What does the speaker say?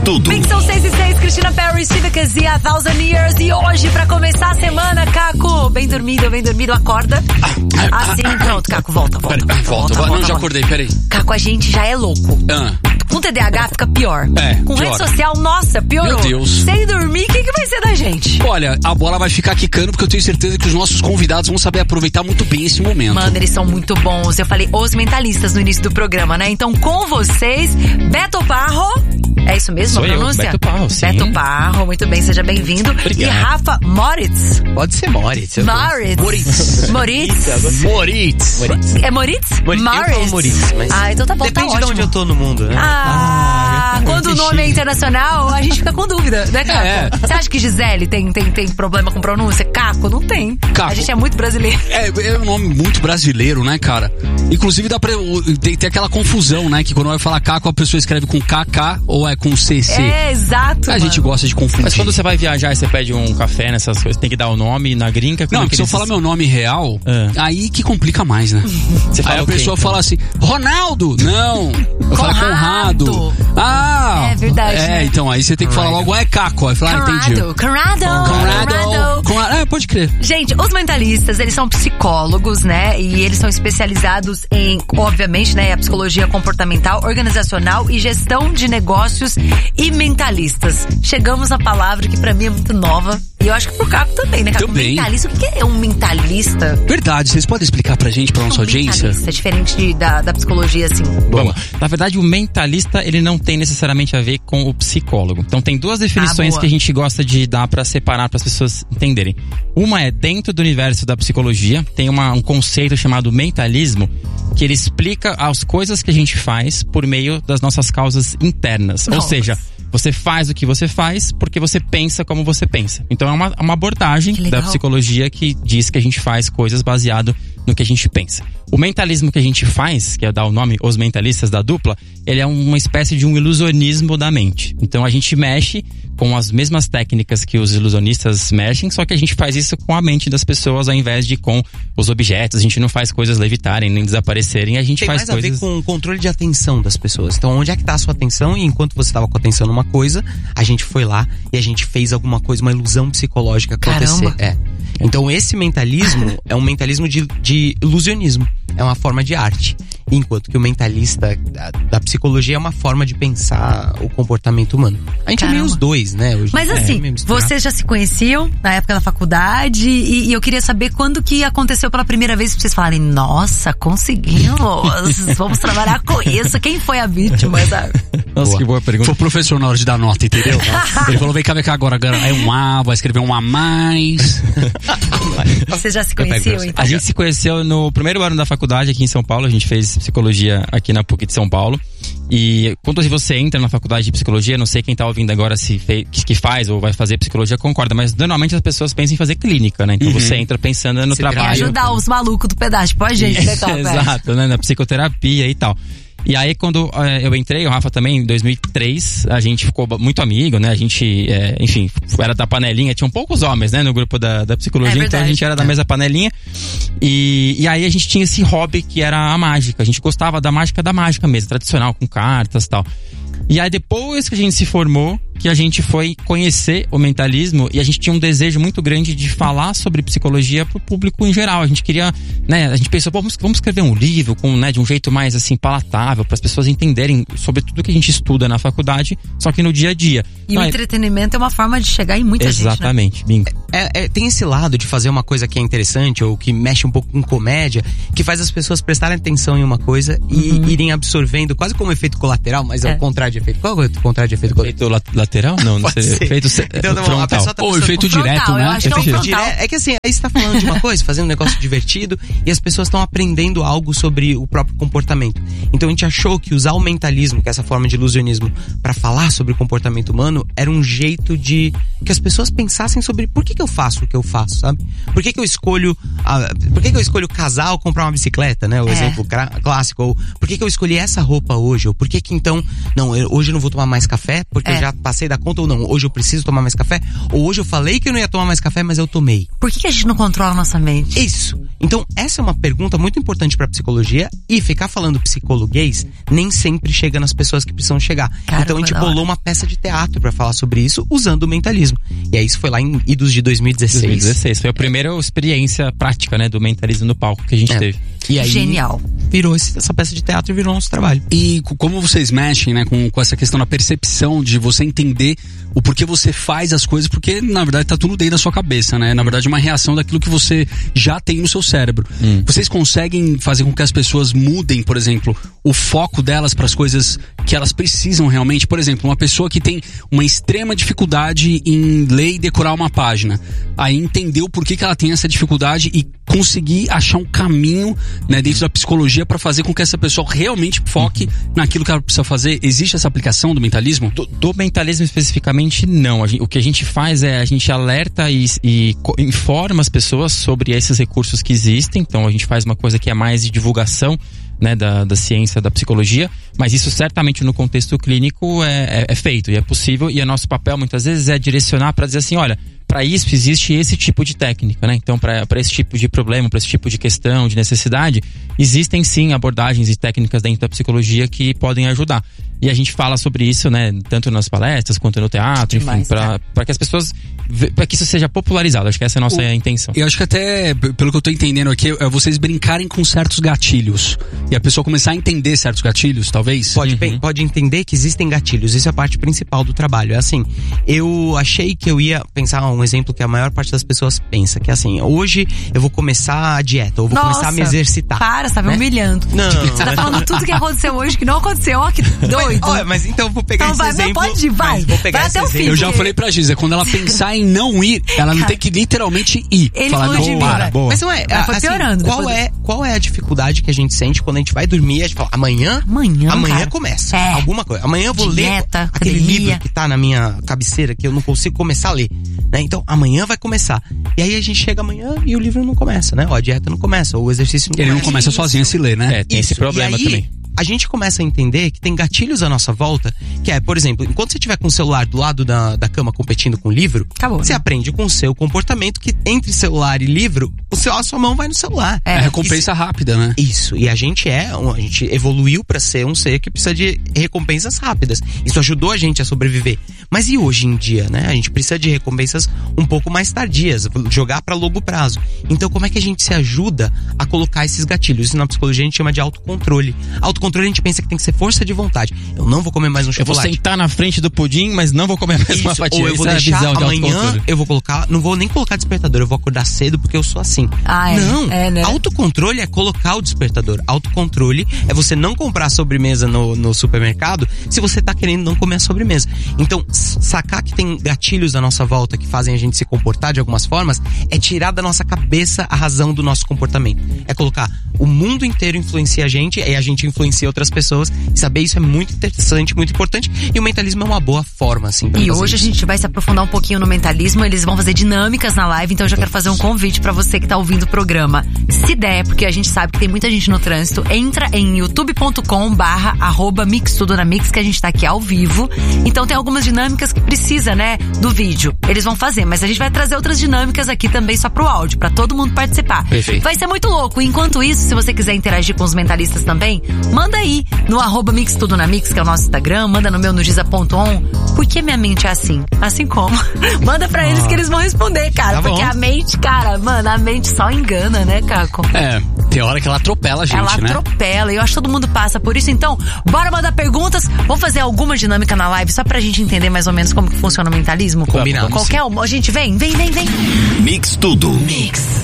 tudo. Mix são 6 e 6, Christina Perry, Steve Kazia, 1,000 Years. E hoje, pra começar a semana, Caco, bem dormido, acorda. Assim, pronto, Caco, volta. Não, já acordei, peraí. Caco, a gente já é louco. Com TDAH fica pior. Com pior. rede social, nossa, piorou. Meu Deus. Sem dormir, o que vai ser da gente? Olha, a bola vai ficar quicando porque eu tenho certeza que os nossos convidados vão saber aproveitar muito bem esse momento. Mano, eles são muito bons. Eu falei os mentalistas no início do programa, né? Então, com vocês, Beto Parro. É isso mesmo, a pronúncia? Beto Parro, sim. Beto Parro, muito bem, seja bem-vindo. Obrigado. E Rafa Moritz. Pode ser Moritz. Moritz. É Moritz? Eu falo Moritz, mas então tá bom, depende tá de onde eu tô no mundo, né? Quando o nome é internacional, a gente fica com dúvida, né, Caco? Você acha que Gisele tem problema com pronúncia? Caco, não tem. Caco. A gente é muito brasileiro. É um nome muito brasileiro, né, cara? Inclusive dá pra tem aquela confusão, né? Que quando vai falar Caco, a pessoa escreve com KK ou é com CC. É, exato. A gente gosta de confundir. Mas quando você vai viajar e você pede um café nessas coisas, tem que dar o nome na gringa? Não, porque se eu falar meu nome real, aí que complica mais, né? Você fala aí a pessoa fala assim, Ronaldo! Não! Eu falo Conrado. É verdade. Né? Então aí você tem que falar logo, é Caco. Aí fala, entendi. Conrado. Pode crer. Gente, os mentalistas, eles são psicólogos, né? E eles são especializados em, obviamente, né? A psicologia comportamental, organizacional e gestão de negócios e mentalistas. Chegamos à palavra que pra mim é muito nova. E eu acho que pro Caco também, né, Caco? Também. Mentalista, o que é um mentalista? Verdade, vocês podem explicar pra gente, pra nossa audiência? É diferente da psicologia, assim. Vamos. Na verdade, o mentalista, ele não tem necessariamente a ver com o psicólogo. Então tem duas definições que a gente gosta de dar pra separar, para as pessoas entenderem. Uma é dentro do universo da psicologia, tem um conceito chamado mentalismo, que ele explica as coisas que a gente faz por meio das nossas causas internas. Ou seja, você faz o que você faz porque você pensa como você pensa. Então é uma abordagem da psicologia que diz que a gente faz coisas baseado no que a gente pensa. O mentalismo que a gente faz, que é dar o nome Os Mentalistas da Dupla, ele é uma espécie de um ilusionismo da mente. Então a gente mexe com as mesmas técnicas que os ilusionistas mexem, só que a gente faz isso com a mente das pessoas ao invés de com os objetos. A gente não faz coisas levitarem nem desaparecerem, a gente faz coisas... Tem mais a ver com o controle de atenção das pessoas. Então onde é que tá a sua atenção? E enquanto você estava com a atenção numa coisa, a gente foi lá e a gente fez alguma coisa, uma ilusão psicológica acontecer. Então esse mentalismo é um mentalismo de ilusionismo. É uma forma de arte. Enquanto que o mentalista da psicologia é uma forma de pensar o comportamento humano. A gente é meio os dois, né? Hoje. Mas assim, vocês já se conheciam na época da faculdade e eu queria saber quando que aconteceu pela primeira vez pra vocês falarem, nossa, conseguimos, vamos trabalhar com isso. Quem foi a vítima, sabe? Nossa, que boa pergunta. Foi o professor na hora de dar nota, entendeu? Ele falou, vem cá agora é um A, vai escrever um A mais. Vocês já se conheciam, então? A gente se conheceu no primeiro ano da faculdade aqui em São Paulo. A gente fez psicologia aqui na PUC de São Paulo. E quando você entra na faculdade de psicologia, não sei quem tá ouvindo agora que faz ou vai fazer psicologia concorda, mas normalmente as pessoas pensam em fazer clínica, né? Então você entra pensando no trabalho. Ajudar os malucos do pedaço, tipo a gente, né, Caco? Exato, né? Na psicoterapia e tal. E aí quando eu entrei, o Rafa também, em 2003, a gente ficou muito amigo, né? A gente, enfim, era da panelinha, tinham poucos homens, né? No grupo da psicologia, então a gente era da mesma panelinha. E aí a gente tinha esse hobby que era a mágica. A gente gostava da mágica mesmo, tradicional, com cartas e tal. E aí depois que a gente se formou, que a gente foi conhecer o mentalismo e a gente tinha um desejo muito grande de falar sobre psicologia pro público em geral. A gente queria, né, a gente pensou, vamos escrever um livro com, né, de um jeito mais assim palatável para as pessoas entenderem sobre tudo que a gente estuda na faculdade, só que no dia a dia. E o entretenimento é uma forma de chegar em muita gente, né? Exatamente. Tem esse lado de fazer uma coisa que é interessante ou que mexe um pouco com comédia, que faz as pessoas prestarem atenção em uma coisa e irem absorvendo, quase como efeito colateral, mas é o contrário de efeito. Qual é o contrário de efeito colateral? Efeito lateral? Não sei. Efeito frontal. Ou efeito direto, né? É que assim, aí você tá falando de uma coisa, fazendo um negócio divertido e as pessoas estão aprendendo algo sobre o próprio comportamento. Então a gente achou que usar o mentalismo, que é essa forma de ilusionismo, pra falar sobre o comportamento humano, era um jeito de que as pessoas pensassem sobre por que eu faço o que eu faço, sabe? Por que eu escolho casar ou comprar uma bicicleta, né? O exemplo clássico. Ou por que eu escolhi essa roupa hoje? Ou por que então, não, hoje eu não vou tomar mais café porque eu já passei passei da conta ou não. Hoje eu preciso tomar mais café. Ou hoje eu falei que eu não ia tomar mais café, mas eu tomei. Por que a gente não controla a nossa mente? Isso. Então, essa é uma pergunta muito importante pra psicologia. E ficar falando psicologuês nem sempre chega nas pessoas que precisam chegar. Caramba, então a gente bolou uma peça de teatro pra falar sobre isso, usando o mentalismo. E aí isso foi lá em idos de 2016. 2016. Foi a primeira experiência prática, né, do mentalismo no palco que a gente teve. E aí, genial. Virou essa peça de teatro e virou nosso trabalho. E como vocês mexem, né, com essa questão da percepção de você entender o porquê você faz as coisas, porque na verdade tá tudo dentro da sua cabeça, né? Na verdade é uma reação daquilo que você já tem no seu cérebro. Vocês conseguem fazer com que as pessoas mudem, por exemplo, o foco delas para as coisas que elas precisam realmente? Por exemplo, uma pessoa que tem uma extrema dificuldade em ler e decorar uma página, aí entender o porquê que ela tem essa dificuldade e conseguir achar um caminho, né, dentro da psicologia para fazer com que essa pessoa realmente foque naquilo que ela precisa fazer. Existe essa aplicação do mentalismo? Do mentalismo especificamente, não. O que a gente faz é a gente alerta e informa as pessoas sobre esses recursos que existem. Então a gente faz uma coisa que é mais de divulgação, né, da ciência, da psicologia, mas isso certamente no contexto clínico é feito e é possível, e o nosso papel muitas vezes é direcionar para dizer assim, olha, para isso existe esse tipo de técnica, né? Então, para esse tipo de problema, para esse tipo de questão, de necessidade, existem sim abordagens e técnicas dentro da psicologia que podem ajudar. E a gente fala sobre isso, né? Tanto nas palestras quanto no teatro, enfim, para que as pessoas, para que isso seja popularizado. Acho que essa é a nossa intenção. Eu acho que até, pelo que eu tô entendendo aqui, é vocês brincarem com certos gatilhos e a pessoa começar a entender certos gatilhos, talvez? Pode entender que existem gatilhos. Isso é a parte principal do trabalho. É assim, eu achei que eu ia pensar um exemplo que a maior parte das pessoas pensa, que é assim, hoje eu vou começar a dieta, ou vou começar a me exercitar. Para, você tá me humilhando. Não. Você tá falando tudo que aconteceu hoje que não aconteceu, ó, que doido. Mas então eu vou pegar esse exemplo. Pode ir, vai. Vou pegar vai esse até o exemplo. fim. Eu já falei pra Giza, quando ela pensar em não ir, ela não tem que literalmente ir. Ele falar, falou não, de mim, para. vai. Boa. Mas não é, foi piorando. Qual é a dificuldade que a gente sente quando a gente vai dormir e a gente fala, amanhã cara, começa. É. Alguma coisa. Amanhã eu vou Dieta, ler aquele academia. livro que tá na minha cabeceira, que eu não consigo começar a ler. Né? Então, amanhã vai começar. E aí a gente chega amanhã e o livro não começa, né? Ou a dieta não começa, ou o exercício não começa. Ele não começa sozinho a se ler, né? Tem esse problema também. A gente começa a entender que tem gatilhos à nossa volta, que é, por exemplo, enquanto você estiver com o celular do lado da cama competindo com o livro, acabou, você aprende com o seu comportamento que entre celular e livro, a sua mão vai no celular. É recompensa rápida, né? Isso, e a gente evoluiu pra ser um ser que precisa de recompensas rápidas. Isso ajudou a gente a sobreviver. Mas e hoje em dia, né? A gente precisa de recompensas um pouco mais tardias, jogar pra longo prazo. Então como é que a gente se ajuda a colocar esses gatilhos? Isso na psicologia a gente chama de autocontrole. Autocontrole a gente pensa que tem que ser força de vontade. Eu não vou comer mais um chocolate. Eu vou sentar na frente do pudim, mas não vou comer mais uma fatia. Ou eu vou deixar amanhã, eu vou colocar, não vou nem colocar despertador, eu vou acordar cedo porque eu sou assim. Não, né? Autocontrole é colocar o despertador. Autocontrole é você não comprar sobremesa no supermercado se você tá querendo não comer a sobremesa. Então, sacar que tem gatilhos à nossa volta que fazem a gente se comportar de algumas formas é tirar da nossa cabeça a razão do nosso comportamento. É colocar o mundo inteiro influencia a gente e a gente influencia outras pessoas. E saber isso é muito interessante, muito importante. E o mentalismo é uma boa forma, assim, pra E fazer hoje isso. a gente vai se aprofundar um pouquinho no mentalismo. Eles vão fazer dinâmicas na live, então eu já quero fazer um convite pra você que tá ouvindo o programa. Se der, porque a gente sabe que tem muita gente no trânsito, entra em youtube.com/mixtudonamix, que a gente tá aqui ao vivo. Então tem algumas dinâmicas que precisa, né, do vídeo. Eles vão fazer, mas a gente vai trazer outras dinâmicas aqui também só pro áudio, pra todo mundo participar. Perfeito. Vai ser muito louco. Enquanto isso, se você quiser interagir com os mentalistas também, manda aí no @mixtudonamix, que é o nosso Instagram, manda no meu no giza.on. Por que minha mente é assim? Assim como? Manda pra eles que eles vão responder, cara. Tá porque bom. a mente, cara, mano, a mente só engana, né, Caco? Tem hora que ela atropela a gente, Ela né? atropela, e eu acho que todo mundo passa por isso. Então, bora mandar perguntas. Vamos fazer alguma dinâmica na live só pra gente entender mais ou menos como que funciona o mentalismo? Combinado. Qualquer uma. Gente, vem. Mix Tudo. Mix.